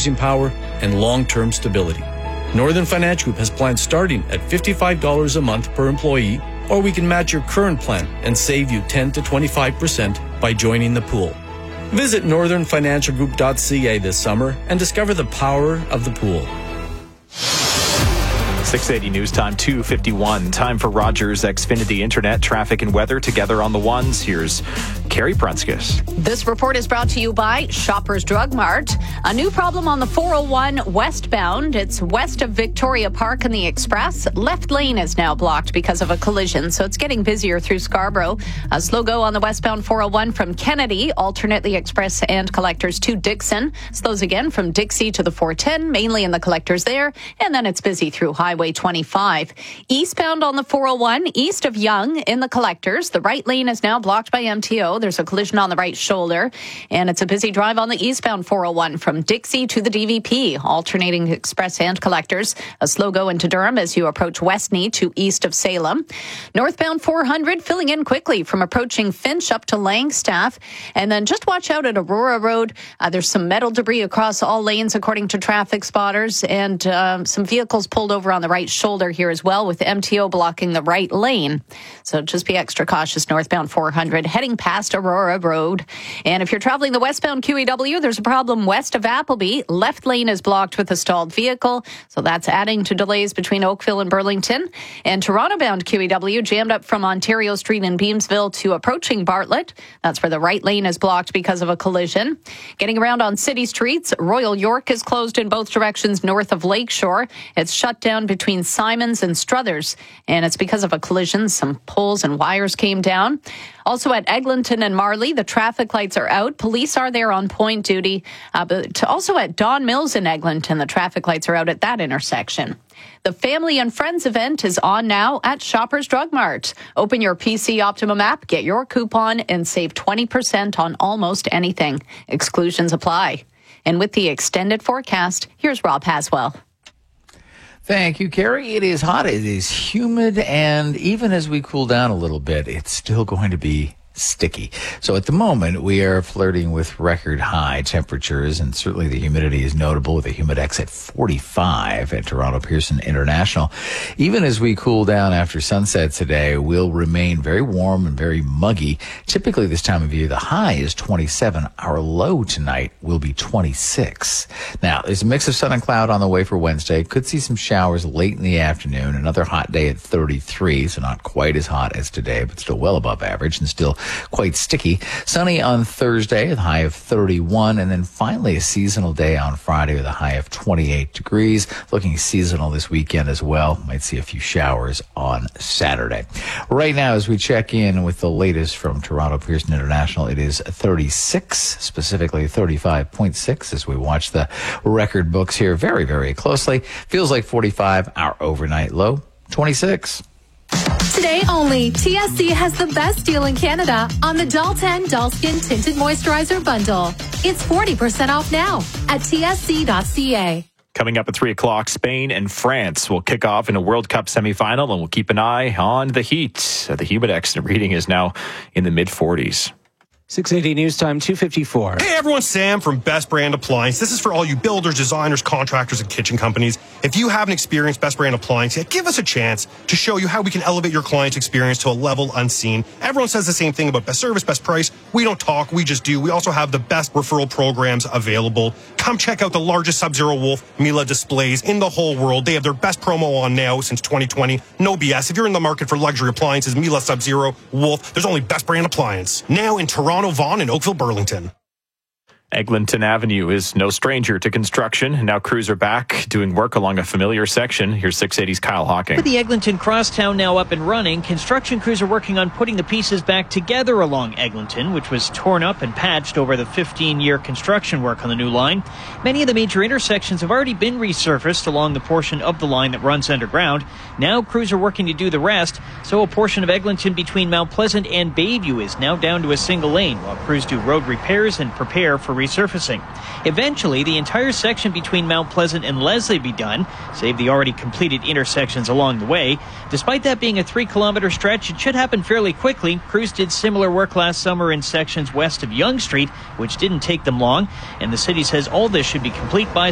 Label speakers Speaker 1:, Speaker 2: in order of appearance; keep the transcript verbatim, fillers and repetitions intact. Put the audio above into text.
Speaker 1: purchasing power and long-term stability. Northern Finance Group has plans starting at fifty-five dollars a month per employee, or we can match your current plan and save you ten to twenty-five percent by joining the pool. Visit northern financial group dot c a this summer and discover the power of the pool.
Speaker 2: six eighty News Time, two fifty-one. Time for Rogers Xfinity Internet, traffic and weather together on the ones. Here's Carrie Prunskis.
Speaker 3: This report is brought to you by Shoppers Drug Mart. A new problem on the four oh one westbound. It's west of Victoria Park and the Express. Left lane is now blocked because of a collision, so it's getting busier through Scarborough. A slow go on the westbound four oh one from Kennedy, alternate the Express and Collectors to Dixon. Slows again from Dixie to the four ten, mainly in the Collectors there, and then it's busy through Highway twenty-five. Eastbound on the four oh one, east of Yonge in the Collectors. The right lane is now blocked by M T O. There's a collision on the right shoulder, and it's a busy drive on the eastbound four oh one from Dixie to the D V P, alternating Express and Collectors. A slow go into Durham as you approach Westney to east of Salem. Northbound four hundred filling in quickly from approaching Finch up to Langstaff, and then just watch out at Aurora Road. Uh, there's some metal debris across all lanes according to traffic spotters, and um, some vehicles pulled over on the right shoulder here as well, with M T O blocking the right lane. So just be extra cautious northbound four hundred heading past Aurora Road. And if you're traveling the westbound Q E W, there's a problem west of Appleby. Left lane is blocked with a stalled vehicle, so that's adding to delays between Oakville and Burlington. And Toronto bound Q E W jammed up from Ontario Street in Beamsville to approaching Bartlett. That's where the right lane is blocked because of a collision. Getting around on city streets, Royal York is closed in both directions north of Lakeshore. It's shut down between Simons and Struthers, and it's because of a collision. Some poles and wires came down. Also at Eglinton and Marley, the traffic lights are out. Police are there on point duty. Uh, but also at Don Mills in Eglinton, the traffic lights are out at that intersection. The Family and Friends event is on now at Shoppers Drug Mart. Open your P C Optimum app, get your coupon, and save twenty percent on almost anything. Exclusions apply. And with the extended forecast, here's Rob Haswell.
Speaker 4: Thank you, Carrie. It is hot, it is humid, and even as we cool down a little bit, it's still going to be sticky. So at the moment, we are flirting with record high temperatures, and certainly the humidity is notable with the Humidex at forty-five at Toronto Pearson International. Even as we cool down after sunset today, we'll remain very warm and very muggy. Typically this time of year, the high is twenty-seven. Our low tonight will be twenty-six. Now, there's a mix of sun and cloud on the way for Wednesday. Could see some showers late in the afternoon. Another hot day at thirty-three, so not quite as hot as today, but still well above average and still quite sticky. Sunny on Thursday with a high of thirty-one, and then finally a seasonal day on Friday with a high of twenty-eight degrees. Looking seasonal this weekend as well. Might see a few showers on Saturday. Right now, as we check in with the latest from Toronto Pearson International, it is thirty-six, specifically thirty-five point six as we watch the record books here very, very closely. Feels like forty-five, our overnight low, twenty-six.
Speaker 5: Today only, T S C has the best deal in Canada on the Doll ten Doll Skin Tinted Moisturizer Bundle. It's forty percent off now at T S C dot C A.
Speaker 2: Coming up at three o'clock, Spain and France will kick off in a World Cup semifinal, and we'll keep an eye on the heat. The Humidex reading is now in the mid-forties.
Speaker 6: six eighty News Time, two fifty-four.
Speaker 7: Hey everyone, Sam from Best Brand Appliance. This is for all you builders, designers, contractors, and kitchen companies. If you haven't experienced Best Brand Appliance yet, give us a chance to show you how we can elevate your client's experience to a level unseen. Everyone says the same thing about best service, best price. We don't talk, we just do. We also have the best referral programs available. Come check out the largest Sub-Zero Wolf Miele displays in the whole world. They have their best promo on now since twenty twenty. No B S. If you're in the market for luxury appliances, Miele, Sub-Zero, Wolf, there's only Best Brand Appliance. Now in Toronto, Vaughan, and Oakville, Burlington.
Speaker 2: Eglinton Avenue is no stranger to construction, and now crews are back doing work along a familiar section. Here's six eighty's Kyle Hawking.
Speaker 8: With the Eglinton Crosstown now up and running, construction crews are working on putting the pieces back together along Eglinton, which was torn up and patched over the fifteen-year construction work on the new line. Many of the major intersections have already been resurfaced along the portion of the line that runs underground. Now crews are working to do the rest, so a portion of Eglinton between Mount Pleasant and Bayview is now down to a single lane, while crews do road repairs and prepare for resurfacing. Eventually, the entire section between Mount Pleasant and Leslie be done, save the already completed intersections along the way. Despite that being a three-kilometer stretch, it should happen fairly quickly. Crews did similar work last summer in sections west of Yonge Street, which didn't take them long, and the city says all this should be complete by